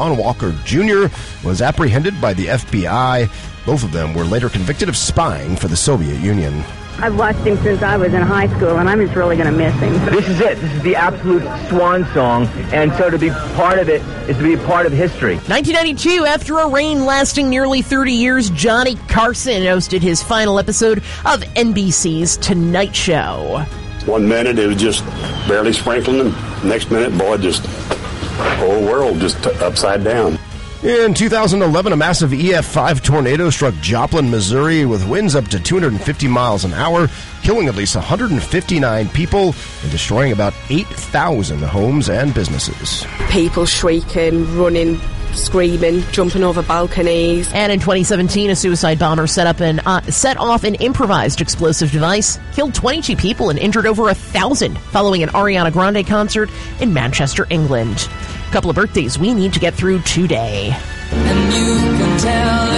John Walker Jr. was apprehended by the FBI. Both of them were later convicted of spying for the Soviet Union. I've watched him since I was in high school, and I'm just really going to miss him. This is it. This is the absolute swan song, and so to be part of it is to be a part of history. 1992, after a reign lasting nearly 30 years, Johnny Carson hosted his final episode of NBC's Tonight Show. 1 minute, it was just barely sprinkling, and next minute, boy, just the whole world just upside down. In 2011, a massive EF5 tornado struck Joplin, Missouri, with winds up to 250 miles an hour, killing at least 159 people and destroying about 8,000 homes and businesses. People shrieking, running, screaming, jumping over balconies. And in 2017, a suicide bomber set off an improvised explosive device, killed 22 people and injured over 1,000 following an Ariana Grande concert in Manchester, England. A couple of birthdays we need to get through today. And you can tell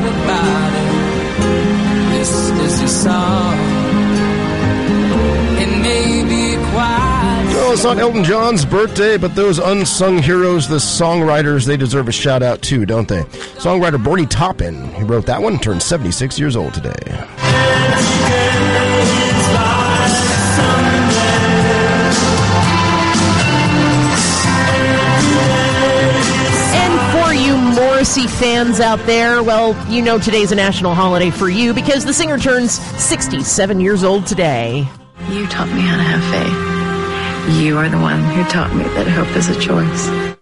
everybody this is your song. It may be quiet. Well, it's not Elton John's birthday, but those unsung heroes, the songwriters, they deserve a shout out too, don't they? Songwriter Bernie Taupin, who wrote that one, turned 76 years old today. Morrissey fans out there, well, you know today's a national holiday for you because the singer turns 67 years old today. You taught me how to have faith. You are the one who taught me that hope is a choice.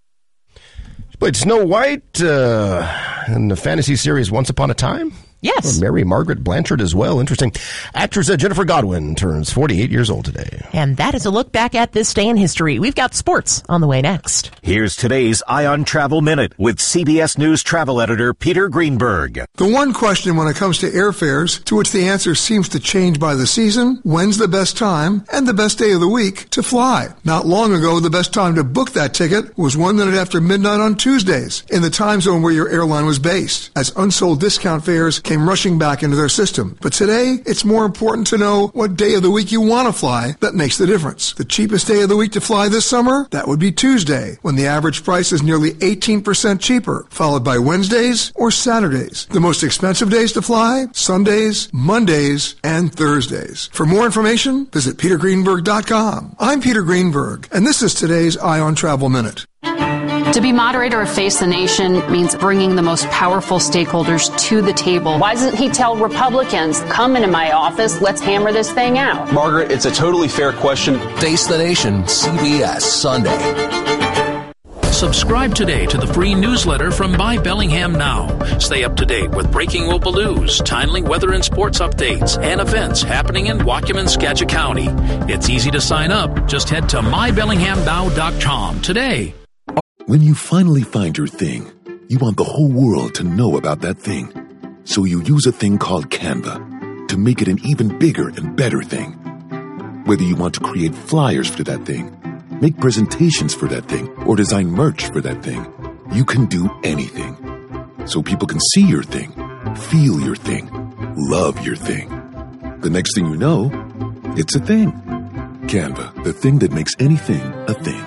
She played Snow White in the fantasy series Once Upon a Time. Yes. Or Mary Margaret Blanchard as well. Interesting. Actress Jennifer Godwin turns 48 years old today. And that is a look back at this day in history. We've got sports on the way next. Here's today's Ion Travel Minute with CBS News travel editor Peter Greenberg. The one question when it comes to airfares, to which the answer seems to change by the season, when's the best time and the best day of the week to fly? Not long ago, the best time to book that ticket was 1 minute after midnight on Tuesdays in the time zone where your airline was based, as unsold discount fares came rushing back into their system. But today, it's more important to know what day of the week you want to fly that makes the difference. The cheapest day of the week to fly this summer? That would be Tuesday, when the average price is nearly 18% cheaper, followed by Wednesdays or Saturdays. The most expensive days to fly? Sundays, Mondays, and Thursdays. For more information, visit petergreenberg.com. I'm Peter Greenberg, and this is today's Ion Travel Minute. To be moderator of Face the Nation means bringing the most powerful stakeholders to the table. Why doesn't he tell Republicans, come into my office, let's hammer this thing out? Margaret, it's a totally fair question. Face the Nation, CBS, Sunday. Subscribe today to the free newsletter from Buy Bellingham Now. Stay up to date with breaking local news, timely weather and sports updates, and events happening in Waukegan, Skagit County. It's easy to sign up. Just head to mybellinghamnow.com today. When you finally find your thing, you want the whole world to know about that thing. So you use a thing called Canva to make it an even bigger and better thing. Whether you want to create flyers for that thing, make presentations for that thing, or design merch for that thing, you can do anything. So people can see your thing, feel your thing, love your thing. The next thing you know, it's a thing. Canva, the thing that makes anything a thing.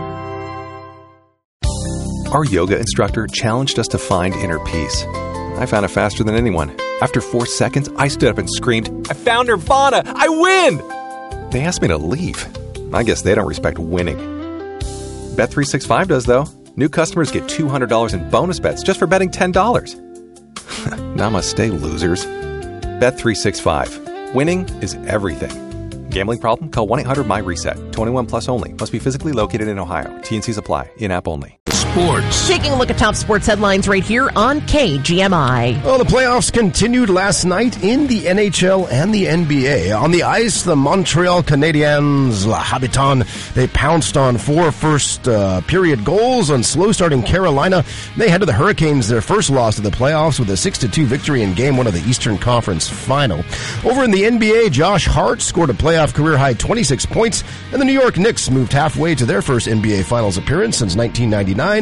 Our yoga instructor challenged us to find inner peace. I found it faster than anyone. After 4 seconds, I stood up and screamed, "I found Nirvana! I win!" They asked me to leave. I guess they don't respect winning. Bet365 does, though. New customers get $200 in bonus bets just for betting $10. Namaste, losers. Bet365. Winning is everything. Gambling problem? Call 1-800-MY-RESET. 21 plus only. Must be physically located in Ohio. T&Cs apply. In-app only. Sports. Taking a look at top sports headlines right here on KGMI. Well, the playoffs continued last night in the NHL and the NBA. On the ice, the Montreal Canadiens, La Habitant, they pounced on 4 first-period goals on slow-starting Carolina. They head to the Hurricanes, their first loss of the playoffs, with a 6-2 victory in Game 1 of the Eastern Conference Final. Over in the NBA, Josh Hart scored a playoff career-high 26 points, and the New York Knicks moved halfway to their first NBA Finals appearance since 1999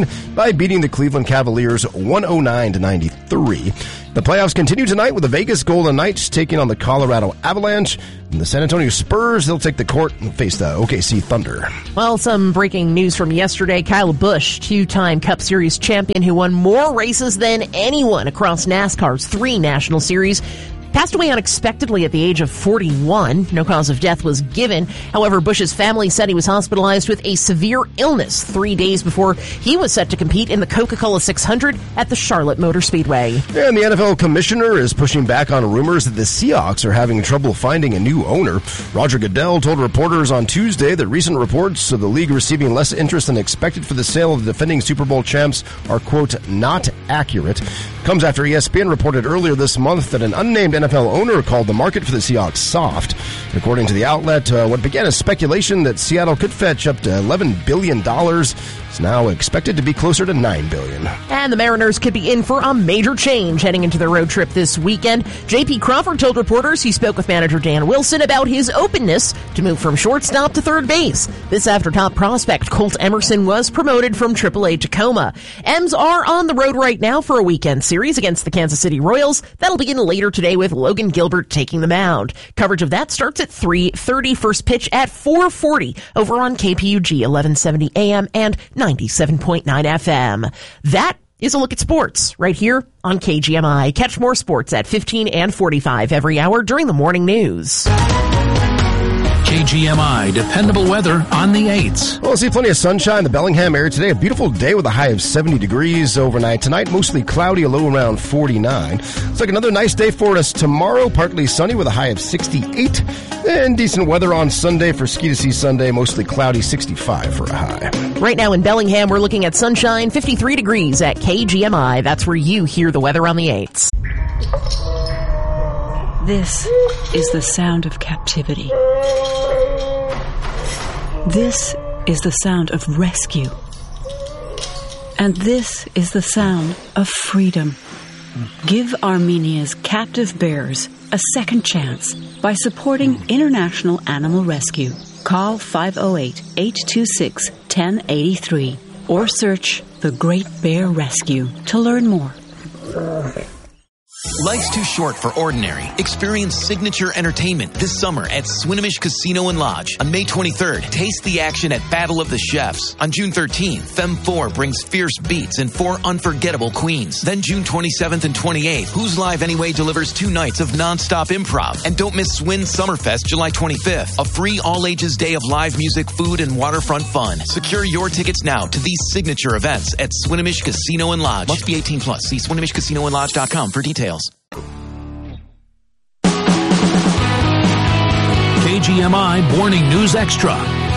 win by beating the Cleveland Cavaliers 109-93. The playoffs continue tonight with the Vegas Golden Knights taking on the Colorado Avalanche. And the San Antonio Spurs, they'll take the court and face the OKC Thunder. Well, some breaking news from yesterday. Kyle Busch, two-time Cup Series champion who won more races than anyone across NASCAR's 3 National Series, passed away unexpectedly at the age of 41. No cause of death was given. However, Busch's family said he was hospitalized with a severe illness 3 days before he was set to compete in the Coca-Cola 600 at the Charlotte Motor Speedway. And the NFL commissioner is pushing back on rumors that the Seahawks are having trouble finding a new owner. Roger Goodell told reporters on Tuesday that recent reports of the league receiving less interest than expected for the sale of the defending Super Bowl champs are, quote, not accurate. Comes after ESPN reported earlier this month that an unnamed NFL owner called the market for the Seahawks soft. According to the outlet, what began as speculation that Seattle could fetch up to $11 billion is now expected to be closer to $9 billion. And the Mariners could be in for a major change heading into their road trip this weekend. J.P. Crawford told reporters he spoke with manager Dan Wilson about his openness to move from shortstop to third base. This after top prospect Colt Emerson was promoted from AAA Tacoma. M's are on the road right now for a weekend series against the Kansas City Royals. That'll begin later today with Logan Gilbert taking the mound. Coverage of that starts at 3:30. First pitch at 4:40 over on KPUG 1170 AM and 97.9 FM. That is a look at sports right here on KGMI. Catch more sports at 15 and 45 every hour during the morning news. KGMI, dependable weather on the 8s. Well, we'll see plenty of sunshine in the Bellingham area today. A beautiful day with a high of 70 degrees overnight. Tonight, mostly cloudy, a low around 49. It's like another nice day for us tomorrow. Partly sunny with a high of 68. And decent weather on Sunday for Ski to See Sunday. Mostly cloudy, 65 for a high. Right now in Bellingham, we're looking at sunshine, 53 degrees at KGMI. That's where you hear the weather on the 8s. This is the sound of captivity. This is the sound of rescue. And this is the sound of freedom. Give Armenia's captive bears a second chance by supporting International Animal Rescue. Call 508-826-1083 or search The Great Bear Rescue to learn more. Life's too short for ordinary. Experience signature entertainment this summer at Swinomish Casino and Lodge. On May 23rd, taste the action at Battle of the Chefs. On June 13th, Femme 4 brings fierce beats and 4 unforgettable queens. Then June 27th and 28th, Who's Live Anyway delivers 2 nights of non-stop improv. And don't miss Swin Summerfest July 25th, a free all-ages day of live music, food, and waterfront fun. Secure your tickets now to these signature events at Swinomish Casino and Lodge. Must be 18 plus. See SwinomishCasinoandLodge.com for details. KGMI Morning News Extra.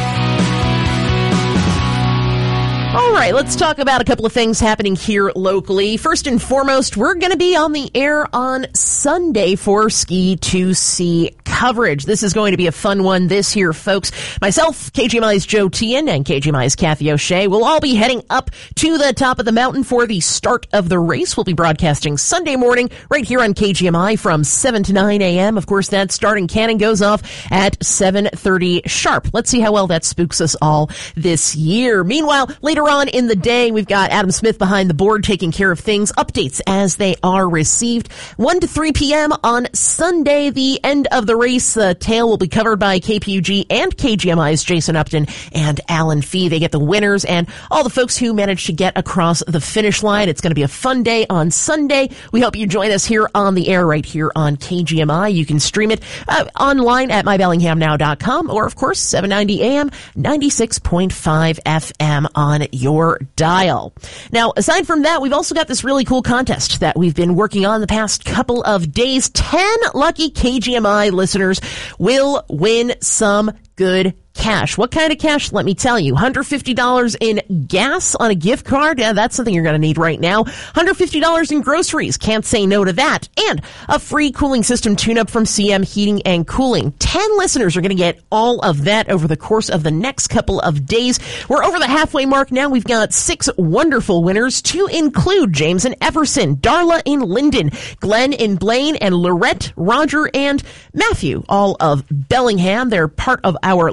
All right, let's talk about a couple of things happening here locally. First and foremost, we're going to be on the air on Sunday for Ski to See coverage. This is going to be a fun one this year, folks. Myself, KGMI's Joe Tian, and KGMI's Kathy O'Shea will all be heading up to the top of the mountain for the start of the race. We'll be broadcasting Sunday morning right here on KGMI from 7 to 9 a.m. Of course, that starting cannon goes off at 7:30 sharp. Let's see how well that spooks us all this year. Meanwhile, later on in the day, we've got Adam Smith behind the board taking care of things, updates as they are received. 1 to 3 p.m. on Sunday, the end of the race. The tail will be covered by KPUG and KGMI's Jason Upton and Alan Fee. They get the winners and all the folks who managed to get across the finish line. It's going to be a fun day on Sunday. We hope you join us here on the air right here on KGMI. You can stream it online at mybellinghamnow.com or, of course, 790 AM, 96.5 FM on your dial. Now, aside from that, we've also got this really cool contest that we've been working on the past couple of days. 10 lucky KGMI listeners will win some good cash. What kind of cash? Let me tell you. $150 in gas on a gift card. Yeah, that's something you're going to need right now. $150 in groceries. Can't say no to that. And a free cooling system tune-up from CM Heating and Cooling. 10 listeners are going to get all of that over the course of the next couple of days. We're over the halfway mark now. We've got 6 wonderful winners to include James in Everson, Darla in Linden, Glenn in Blaine, and Lorette, Roger, and Matthew, all of Bellingham. They're part of our lucky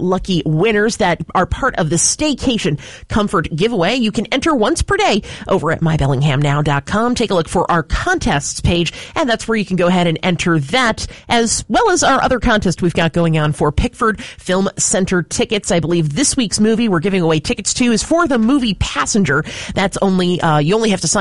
the winners that are part of the Staycation Comfort giveaway. You can enter once per day over at mybellinghamnow.com. Take a look for our contests page, and that's where you can go ahead and enter that, as well as our other contest we've got going on for Pickford Film Center tickets. I believe this week's movie we're giving away tickets to is for the movie Passenger. That's only, you only have to sign